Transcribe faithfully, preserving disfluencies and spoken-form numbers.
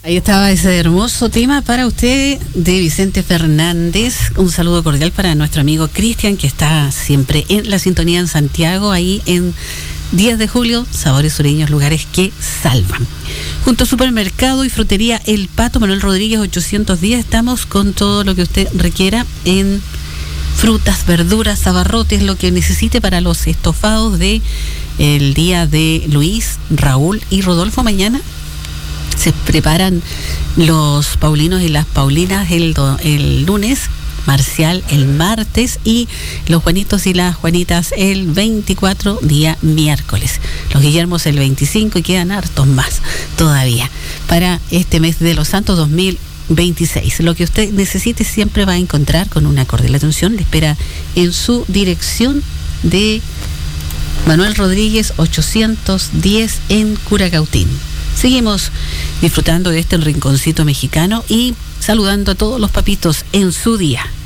Ahí estaba ese hermoso tema para usted de Vicente Fernández. Un saludo cordial para nuestro amigo Cristian, que está siempre en la sintonía en Santiago, ahí en diez de julio, sabores sureños, lugares que salvan. Junto a Supermercado y Frutería El Pato, Manuel Rodríguez ochocientos diez, estamos con todo lo que usted requiera en frutas, verduras, abarrotes, lo que necesite para los estofados de el día de Luis, Raúl y Rodolfo. Mañana se preparan los paulinos y las paulinas el, do, el lunes, Marcial el martes y los Juanitos y las Juanitas el veinticuatro, día miércoles. Los Guillermos el veinticinco y quedan hartos más todavía para este mes de los Santos dos mil veintiséis. Lo que usted necesite siempre va a encontrar con una cordial atención. Le espera en su dirección de Manuel Rodríguez ochocientos diez en Curacautín. Seguimos disfrutando de este rinconcito mexicano y saludando a todos los papitos en su día.